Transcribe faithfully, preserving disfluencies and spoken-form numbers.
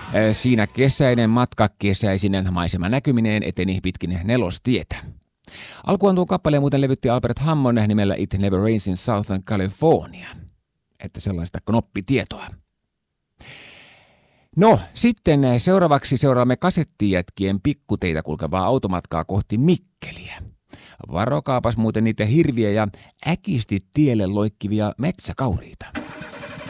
Siinä kesäinen matka kesäisinen maisema näkymineen eteni pitkin nelostietä. Alkuun tuo kappaleen muuten levytti Albert Hammond nimellä It Never Rains in Southern California. Että sellaista knoppitietoa. No, sitten seuraavaksi seuraamme kasettijätkien pikkuteitä kulkevaa automatkaa kohti Mikkeliä. Varokaapas muuten niitä hirviä ja äkisti tielle loikkivia metsäkauriita.